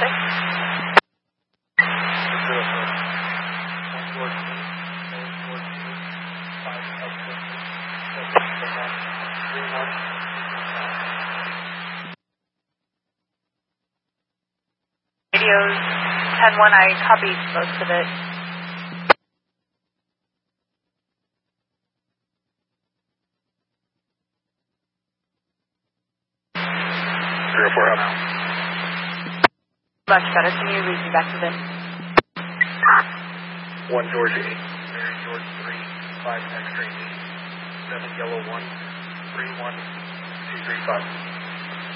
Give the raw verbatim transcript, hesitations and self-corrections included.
six. Radios ten one, I copied most of it. three oh four up. Much better. Can you read me back to this? one George eight, Mary George three, five X-ray eight, seven Yellow one, three one two three five.